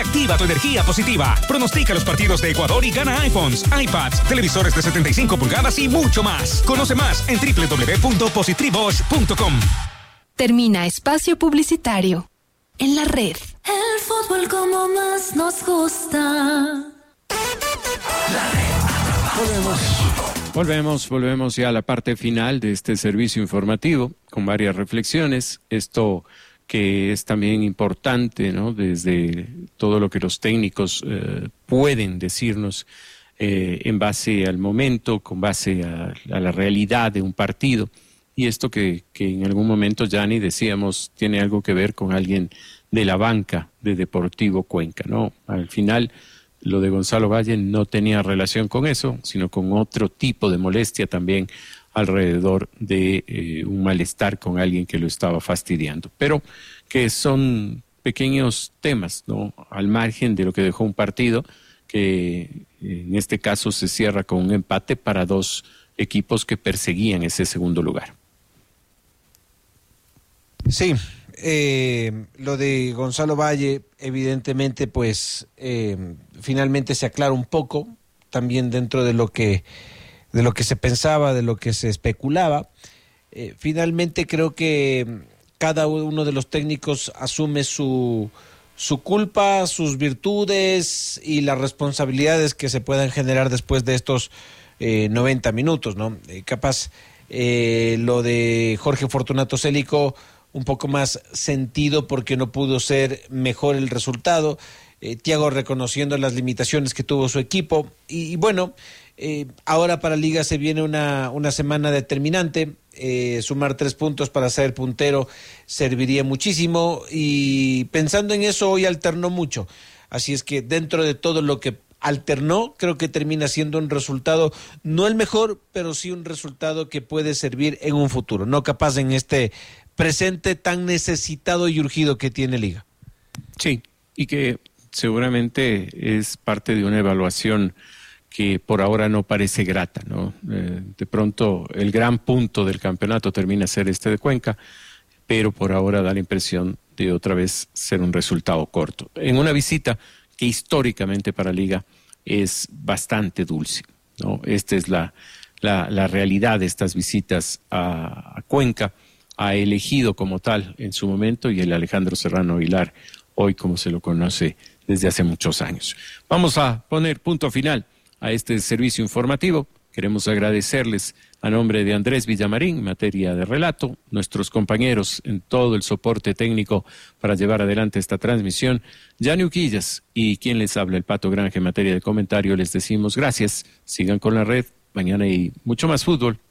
Activa tu energía positiva. Pronostica los partidos de Ecuador y gana iPhones, iPads, televisores de 75 pulgadas y mucho más. Conoce más en www.positribosch.com. Termina espacio publicitario en la red. El fútbol como más nos gusta. Volvemos ya a la parte final de este servicio informativo con varias reflexiones. Esto que es también importante, ¿no? Desde todo lo que los técnicos pueden decirnos en base al momento, con base a la realidad de un partido. Y esto que en algún momento, Gianni, decíamos, tiene algo que ver con alguien de la banca de Deportivo Cuenca, ¿no? Al final, lo de Gonzalo Valle no tenía relación con eso, sino con otro tipo de molestia también alrededor de un malestar con alguien que lo estaba fastidiando. Pero que son pequeños temas, ¿no? Al margen de lo que dejó un partido que en este caso se cierra con un empate para dos equipos que perseguían ese segundo lugar. Sí, lo de Gonzalo Valle, evidentemente, pues finalmente se aclara un poco, también dentro de lo que se pensaba, de lo que se especulaba. Finalmente creo que cada uno de los técnicos asume su culpa, sus virtudes y las responsabilidades que se puedan generar después de estos 90 minutos, ¿no? Capaz lo de Jorge Fortunato Célico, un poco más sentido porque no pudo ser mejor el resultado. Thiago reconociendo las limitaciones que tuvo su equipo. Y bueno, ahora para Liga se viene una semana determinante. Sumar 3 puntos para ser puntero serviría muchísimo. Y pensando en eso, hoy alternó mucho. Así es que dentro de todo lo que alternó, creo que termina siendo un resultado, no el mejor, pero sí un resultado que puede servir en un futuro. No capaz en este presente tan necesitado y urgido que tiene Liga. Sí, y que seguramente es parte de una evaluación que por ahora no parece grata, ¿no? De pronto el gran punto del campeonato termina ser este de Cuenca, pero por ahora da la impresión de otra vez ser un resultado corto. En una visita que históricamente para Liga es bastante dulce, ¿no? Esta es la realidad de estas visitas a Cuenca. Ha elegido como tal en su momento y el Alejandro Serrano Aguilar, hoy como se lo conoce desde hace muchos años. Vamos a poner punto final a este servicio informativo. Queremos agradecerles a nombre de Andrés Villamarín, en materia de relato, nuestros compañeros en todo el soporte técnico para llevar adelante esta transmisión, Gianni Uquillas y quien les habla, el Pato Granje, en materia de comentario, les decimos gracias, sigan con la red, mañana hay mucho más fútbol.